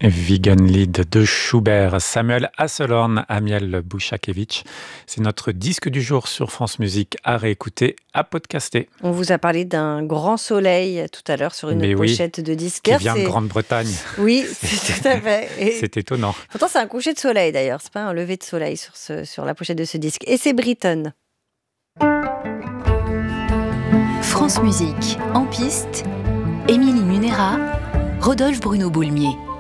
Vegan Lead de Schubert, Samuel Hasselhorn, Amiel Bouchakevitch. C'est notre disque du jour sur France Musique à réécouter, à podcaster. On vous a parlé d'un grand soleil tout à l'heure sur une Mais oui, pochette de disque. qui vient de Grande-Bretagne. Oui, c'est tout à fait. Et C'est étonnant. pourtant, c'est un coucher de soleil d'ailleurs, c'est pas un lever de soleil sur la pochette de ce disque. Et c'est Britton. France Musique, en piste, Émilie Munera, Rodolphe Bruno Boulmier.